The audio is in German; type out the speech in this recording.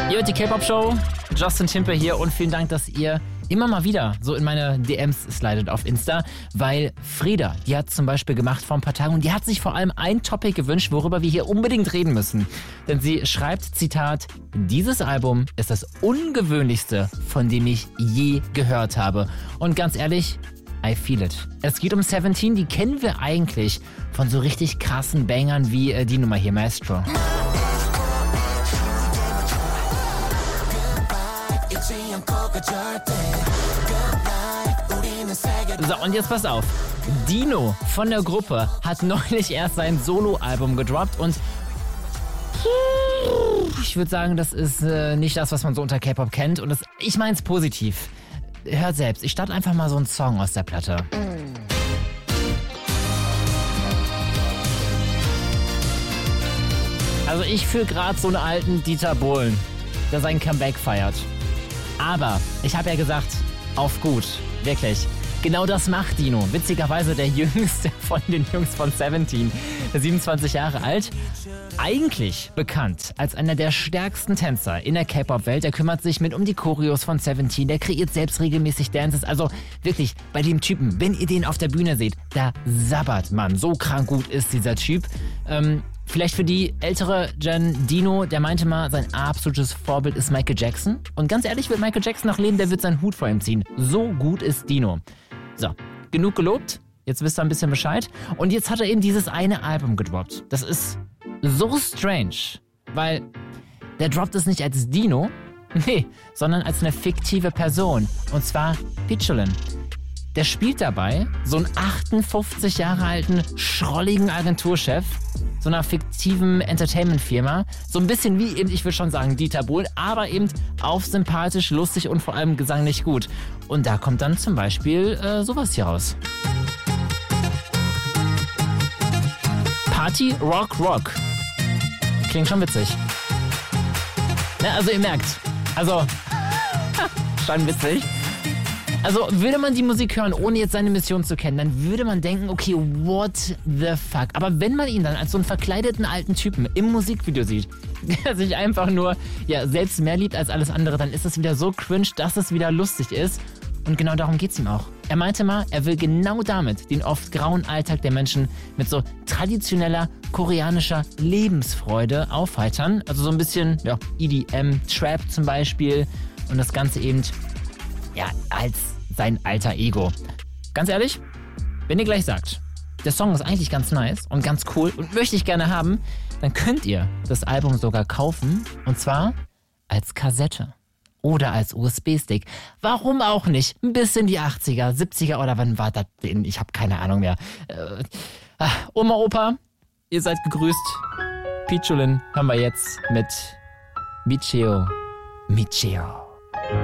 Ihr hört die K-Pop-Show, Justin Timper hier und vielen Dank, dass ihr immer mal wieder so in meine DMs slidet auf Insta, weil Frieda, die hat zum Beispiel gemacht vor ein paar Tagen und die hat sich vor allem ein Topic gewünscht, worüber wir hier unbedingt reden müssen. Denn sie schreibt, Zitat, dieses Album ist das ungewöhnlichste, von dem ich je gehört habe. Und ganz ehrlich, I feel it. Es geht um 17, die kennen wir eigentlich von so richtig krassen Bangern wie die Nummer hier, Maestro. So, und jetzt passt auf. Dino von der Gruppe hat neulich erst sein Soloalbum gedroppt und ich würde sagen, das ist nicht das, was man so unter K-Pop kennt. Und ich meine es positiv. Hört selbst, ich starte einfach mal so einen Song aus der Platte. Also ich fühle gerade so einen alten Dieter Bohlen, der sein Comeback feiert. Aber ich habe ja gesagt, auf gut, wirklich. Genau das macht Dino. Witzigerweise der jüngste von den Jungs von 17, 27 Jahre alt. Eigentlich bekannt als einer der stärksten Tänzer in der K-Pop-Welt. Er kümmert sich mit um die Choreos von 17, der kreiert selbst regelmäßig Dances. Also wirklich, bei dem Typen, wenn ihr den auf der Bühne seht, da sabbert man. So krank gut ist dieser Typ. Vielleicht für die ältere Gen, Dino, der meinte mal, sein absolutes Vorbild ist Michael Jackson. Und ganz ehrlich, wird Michael Jackson noch leben, der wird seinen Hut vor ihm ziehen. So gut ist Dino. So, genug gelobt. Jetzt wisst ihr ein bisschen Bescheid. Und jetzt hat er eben dieses eine Album gedroppt. Das ist so strange, weil der droppt es nicht als Dino, nee, sondern als eine fiktive Person. Und zwar Peacholin. Der spielt dabei so einen 58 Jahre alten, schrolligen Agenturchef so einer fiktiven Entertainment-Firma. So ein bisschen wie eben, ich würde schon sagen, Dieter Bohlen, aber eben auf sympathisch, lustig und vor allem gesanglich gut. Und da kommt dann zum Beispiel sowas hier raus. Party, Rock, Rock. Klingt schon witzig. Na, also ihr merkt, also schon witzig. Also würde man die Musik hören, ohne jetzt seine Mission zu kennen, dann würde man denken, okay, what the fuck. Aber wenn man ihn dann als so einen verkleideten alten Typen im Musikvideo sieht, der sich einfach nur selbst mehr liebt als alles andere, dann ist es wieder so cringe, dass es wieder lustig ist. Und genau darum geht's ihm auch. Er meinte mal, er will genau damit den oft grauen Alltag der Menschen mit so traditioneller koreanischer Lebensfreude aufheitern. Also so ein bisschen EDM, Trap zum Beispiel. Und das Ganze eben als sein alter Ego. Ganz ehrlich, wenn ihr gleich sagt, der Song ist eigentlich ganz nice und ganz cool und möchte ich gerne haben, dann könnt ihr das Album sogar kaufen. Und zwar als Kassette. Oder als USB-Stick. Warum auch nicht? Ein bisschen die 80er, 70er oder wann war das denn? Ich habe keine Ahnung mehr. Oma, Opa, ihr seid gegrüßt. Peacholin haben wir jetzt mit Micheo.